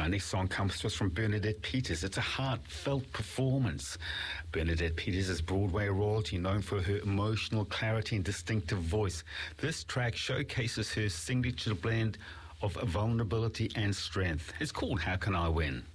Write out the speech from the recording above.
Our next song comes to us from Bernadette Peters. It's a heartfelt performance. Bernadette Peters is Broadway royalty, known for her emotional clarity and distinctive voice. This track showcases her signature blend of vulnerability and strength. It's called How Can I Win?